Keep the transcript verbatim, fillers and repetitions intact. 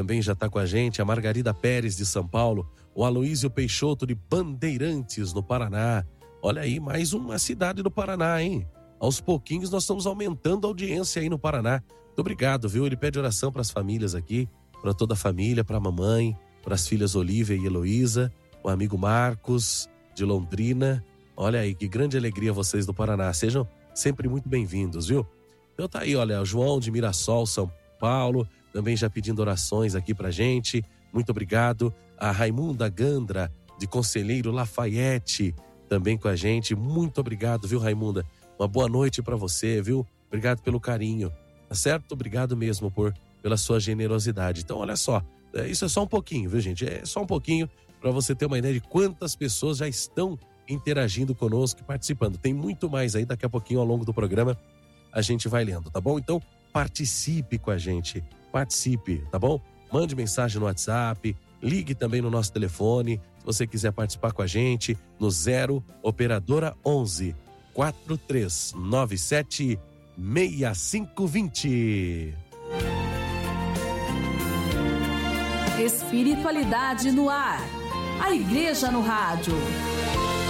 também já está com a gente, a Margarida Pérez de São Paulo, o Aloísio Peixoto de Bandeirantes, no Paraná. Olha aí, mais uma cidade do Paraná, hein? Aos pouquinhos nós estamos aumentando a audiência aí no Paraná. Muito obrigado, viu? Ele pede oração para as famílias aqui, para toda a família, para a mamãe, para as filhas Olívia e Heloísa, o amigo Marcos de Londrina. Olha aí, que grande alegria vocês do Paraná. Sejam sempre muito bem-vindos, viu? Então tá aí, olha, o João de Mirassol, São Paulo, também já pedindo orações aqui pra gente. Muito obrigado. A Raimunda Gandra, de Conselheiro Lafayette, também com a gente. Muito obrigado, viu, Raimunda? Uma boa noite pra você, viu? Obrigado pelo carinho, tá certo? Obrigado mesmo por, pela sua generosidade. Então, olha só, isso é só um pouquinho, viu, gente? É só um pouquinho pra você ter uma ideia de quantas pessoas já estão interagindo conosco e participando. Tem muito mais aí, daqui a pouquinho ao longo do programa a gente vai lendo, tá bom? Então participe com a gente, participe, tá bom? Mande mensagem no WhatsApp, ligue também no nosso telefone, se você quiser participar com a gente, no zero operadora onze, quatro três nove sete, seis cinco dois zero. Espiritualidade no ar. A Igreja no Rádio.